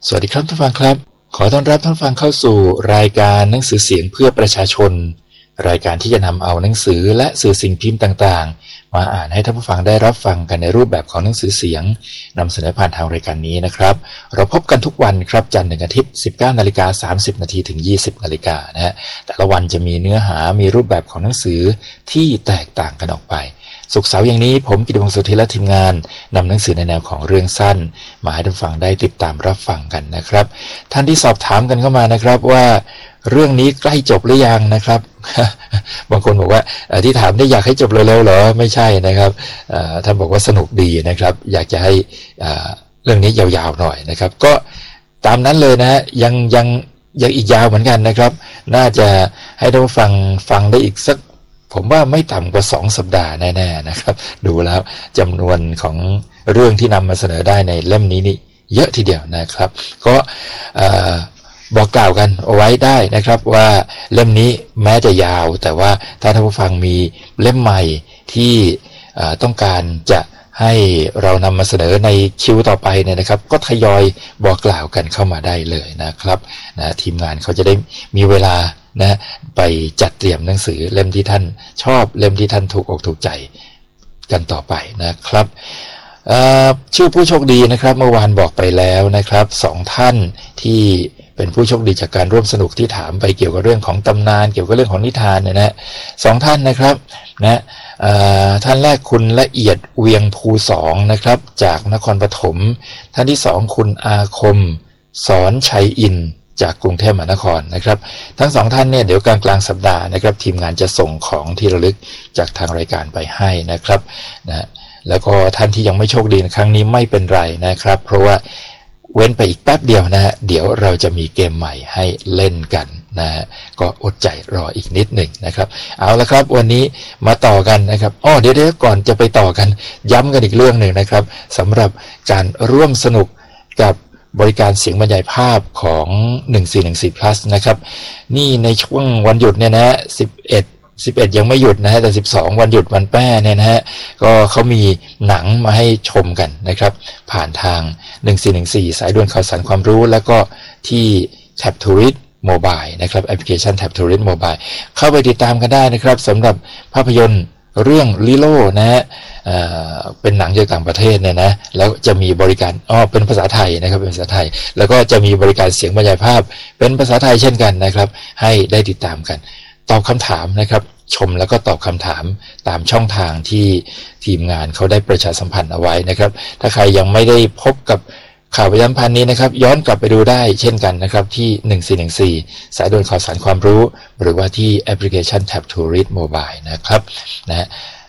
สวัสดีครับท่านฟังครับขอต้อนรับท่านฟังเข้าสู่รายการหนังสือเสียงเพื่อประชาชนรายการที่จะนำเอาหนังสือและสื่อสิ่งพิมพ์ต่างๆมาอ่านให้ท่านผู้ฟังได้รับฟังกันในรูปแบบของหนังสือเสียงนำเสนอผ่านทางรายการนี้นะครับเราพบกันทุกวันครับจันทร์ถึงอาทิตย์ 19:30 นถึง 20 นาฬิกานะฮะแต่ละวันจะมีเนื้อหามีรูปแบบของหนังสือที่แตกต่างกันออกไปศุกร์เสาร์อย่างนี้ผมกิติพงศ์สุธิและทีมงานนำหนังสือในแนวของเรื่องสั้นมาให้ท่านฟังได้ติดตามรับฟังกันนะครับท่านที่สอบถามกันเข้ามานะครับว่าเรื่องนี้ใกล้จบหรือยังนะครับ บางคนบอกว่าที่ถามได้อยากให้จบเร็วๆเหรอไม่ใช่นะครับท่านบอกว่าสนุกดีนะครับอยากจะให้เรื่องนี้ยาวๆหน่อยนะครับก็ตามนั้นเลยนะยังอีกยาวเหมือนกันนะครับน่าจะให้ท่านฟังได้อีกสักผมว่าไม่ต่ำกว่า2 สัปดาห์แน่ๆนะครับดูแล้วจำนวนของเรื่องที่นำมาเสนอได้ในเล่มนี้นี่เยอะทีเดียวนะครับก็บอกกล่าวกันเอาไว้ได้นะครับว่าเล่มนี้แม้จะยาวแต่ว่าถ้าท่านผู้ฟังมีเล่มใหม่ที่ต้องการจะให้เรานำมาเสนอในคิวต่อไปเนี่ยนะครับก็ทยอยบอกกล่าวกันเข้ามาได้เลยนะครับนะทีมงานเขาจะได้มีเวลานะไปจัดเตรียมหนังสือเล่มที่ท่านชอบเล่มที่ท่านถูกอกถูกใจกันต่อไปนะครับชื่อผู้โชคดีนะครับเมื่อวานบอกไปแล้วนะครับ2 ท่านที่เป็นผู้โชคดีจากการร่วมสนุกที่ถามไปเกี่ยวกับเรื่องของตำนานเกี่ยวกับเรื่องของนิทานเนี่ยนะ2 ท่านนะครับนะท่านแรกคุณละเอียดเวียงภู2นะครับจากนครปฐมท่านที่2คุณอาคมสอนชัยอินจากกรุงเทพมหานครนะครับทั้ง2 ท่านเนี่ยเดี๋ยวกลางสัปดาห์นะครับทีมงานจะส่งของที่ระลึกจากทางรายการไปให้นะครับนะแล้วก็ท่านที่ยังไม่โชคดีในครั้งนี้ไม่เป็นไรนะครับเพราะว่าเว้นไปอีกแป๊บเดียวนะฮะเดี๋ยวเราจะมีเกมใหม่ให้เล่นกันนะฮะก็อดใจรออีกนิดหนึ่งนะครับเอาละครับวันนี้มาต่อกันนะครับเดี๋ยวก่อนจะไปต่อกันย้ำกันอีกเรื่องหนึ่งนะครับสำหรับการร่วมสนุกกับบริการเสียงบรรยายภาพของ1414 plus นะครับนี่ในช่วงวันหยุดเนี่ยนะ11ยังไม่หยุดนะฮะแต่12วันหยุดวันแป้เนี่ยนะฮะก็เขามีหนังมาให้ชมกันนะครับผ่านทาง1414สายด่วนข่าวสารความรู้แล้วก็ที่ Tab Tourist Mobile นะครับแอปพลิเคชัน Tab Tourist Mobile เข้าไปติดตามกันได้นะครับสำหรับภาพยนตร์เรื่องลิโลนะฮะเป็นหนังจากต่างประเทศเนี่ยนะแล้วจะมีบริการเป็นภาษาไทยนะครับเป็นภาษาไทยแล้วก็จะมีบริการเสียงบรรยายภาพเป็นภาษาไทยเช่นกันนะครับให้ได้ติดตามกันตอบคำถามนะครับชมแล้วก็ตอบคำถามตามช่องทางที่ทีมงานเขาได้ประชาสัมพันธ์เอาไว้นะครับถ้าใครยังไม่ได้พบกับข่าวประชาสัมพันธ์นี้นะครับย้อนกลับไปดูได้เช่นกันนะครับที่1414สายด่วนข่าวสารความรู้หรือว่าที่แอปพลิเคชัน Tab Tourist Mobile นะครับนะ